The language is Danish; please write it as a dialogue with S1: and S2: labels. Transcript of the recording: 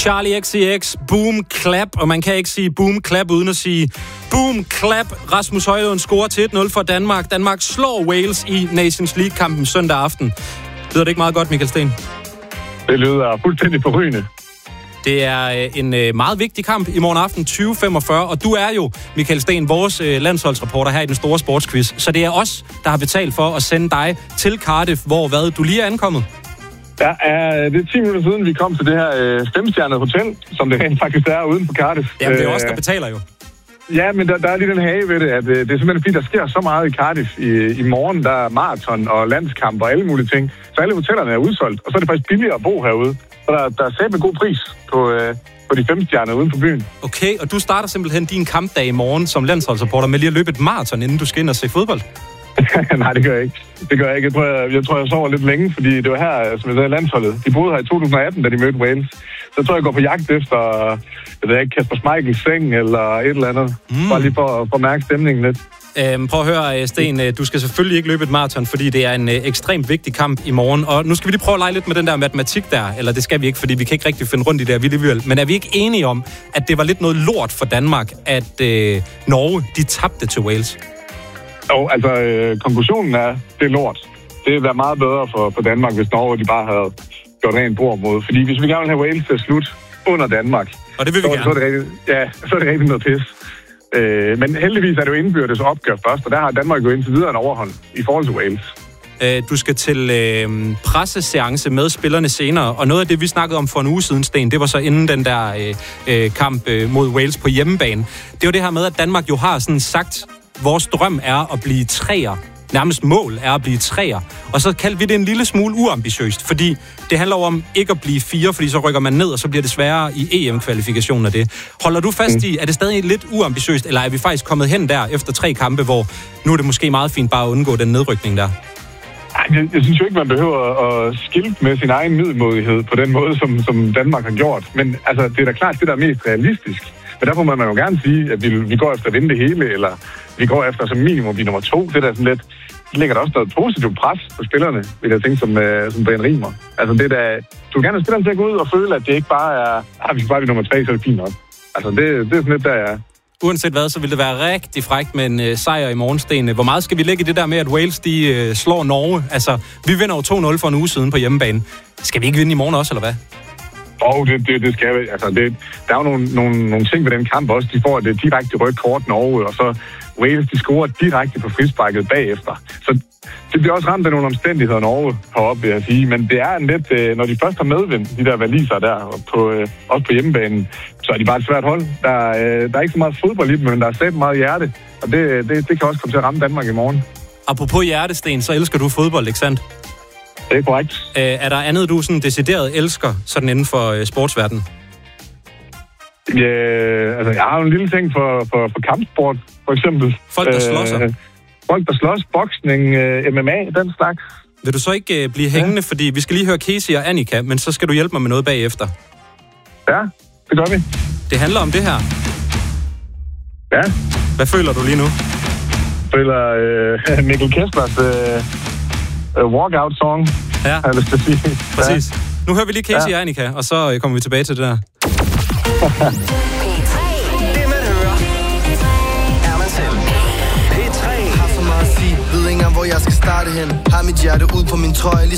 S1: Charlie XCX, Boom Clap, og man kan ikke sige Boom Clap uden at sige Boom Clap. Rasmus Højlund scorer til 1-0 for Danmark. Danmark slår Wales i Nations League-kampen søndag aften. Lyder det ikke meget godt, Michael Sten?
S2: Det lyder fuldstændig forrygende.
S1: Det er en meget vigtig kamp i morgen aften 20:45, og du er jo, Michael Sten, vores landsholdsreporter her i den store sportsquiz. Så det er os, der har betalt for at sende dig til Cardiff, hvor du lige er ankommet.
S2: Ja, det er 10 minutter siden, vi kom til det her 5-stjernede hotel, som det rent faktisk er uden for Cardiff.
S1: Jamen, det er os, der betaler jo.
S2: Ja, men der er lige den hage ved det, at det er simpelthen fordi, der sker så meget i Cardiff i morgen. Der er maraton og landskamp og alle mulige ting. Så alle hotellerne er udsolgt, og så er det faktisk billigere at bo herude. Så der er sæt god pris på de 5 stjerner uden for byen.
S1: Okay, og du starter simpelthen din kampdag i morgen som landsholdsreporter med lige at løbe et maraton, inden du skal ind og se fodbold?
S2: Nej, det gør jeg ikke. Jeg tror, jeg sover lidt længe, fordi det var her, som jeg sagde, landsholdet. De boede her i 2018, da de mødte Wales. Så jeg tror, jeg går på jagt efter, jeg ved ikke, Kasper Schmeichels seng eller et eller andet. Bare lige for at mærke stemningen lidt.
S1: Prøv at høre, Sten, du skal selvfølgelig ikke løbe et maraton, fordi det er en ekstremt vigtig kamp i morgen. Og nu skal vi lige prøve at lege lidt med den der matematik der. Eller det skal vi ikke, fordi vi kan ikke rigtig finde rundt i det her alligevel. Men er vi ikke enige om, at det var lidt noget lort for Danmark, at Norge, de tabte til Wales?
S2: Jo, altså konklusionen er, det er lort. Det ville være meget bedre for Danmark, hvis Norge de bare havde gjort rent bord mod. Fordi hvis vi gerne vil have Wales til at slutte under Danmark,
S1: og det vil vi gerne.
S2: Så er det rigtig noget pis. Men heldigvis er det jo indbyrdes opgør først, og der har Danmark jo indtil videre en overhånd i forhold til Wales.
S1: Du skal til presseseance med spillerne senere, og noget af det, vi snakkede om for en uge siden, Sten, det var så inden den der kamp mod Wales på hjemmebane. Det var det her med, at Danmark jo har sådan sagt, vores drøm er at blive treer. Nærmest mål er at blive treer. Og så kaldte vi det en lille smule uambitiøst, fordi det handler om ikke at blive 4, fordi så rykker man ned, og så bliver det sværere i EM-kvalifikationen af det. Holder du fast i, er det stadig lidt uambitiøst, eller er vi faktisk kommet hen der efter 3 kampe, hvor nu er det måske meget fint bare at undgå den nedrykning der?
S2: Jeg synes jo ikke, man behøver at skilte med sin egen middelmådighed på den måde, som Danmark har gjort. Men altså, det er da klart, det der er mest realistisk. Men derfor må man jo gerne sige, at vi går efter at vinde det hele, eller vi går efter som minimum at blive nummer 2. Det der sådan lidt, det lægger der også noget positivt pres på spillerne, vil jeg tænke, som Brian Riemer. Altså det der, du vil gerne have spillerne til at gå ud og føle, at det ikke bare er, vi skal bare blive nummer 3, så er det fint nok. Altså det er sådan lidt, der er. Uanset
S1: hvad, så vil det være rigtig frækt med en sejr i morgensten. Hvor meget skal vi lægge i det der med, at Wales de slår Norge? Altså, vi vinder jo 2-0 for en uge siden på hjemmebane. Skal vi ikke vinde i morgen også, eller hvad?
S2: Det skal vi. Altså, der er jo nogle ting ved den kamp også. De får det direkte rødt kort Norge, og så Wales, de scorer direkte på frisparket bagefter. Så det bliver også ramt af nogle omstændigheder Norge heroppe, vil jeg sige. Men det er en lidt, når de først har medvind, de der valiser der, også på hjemmebanen, så er de bare et svært hold. Der er ikke så meget fodbold i dem, men der er sat meget hjerte. Og det kan også komme til at ramme Danmark i morgen.
S1: Apropos hjertesten, så elsker du fodbold, ikke sandt?
S2: Det er korrekt.
S1: Er der andet, du sådan decideret elsker sådan inden for sportsverdenen?
S2: Ja, altså jeg har jo en lille ting for kampsport, for eksempel.
S1: Folk, der slås?
S2: Folk, der slås, boksning, MMA, den slags.
S1: Vil du så ikke blive hængende, fordi vi skal lige høre Casey og Annika, men så skal du hjælpe mig med noget bagefter.
S2: Ja, det gør vi.
S1: Det handler om det her.
S2: Ja.
S1: Hvad føler du lige nu?
S2: Jeg føler Mikkel Kesslers walkout-song.
S1: Ja, præcis.
S2: Ja.
S1: Nu hører vi lige Casey og Annika, og så kommer vi tilbage til det der.
S3: Det man hører, er man selv. P3 har for meget at sige. Ved ikke engang, hvor jeg skal starte hen. Har mit hjerte ud på min trøje.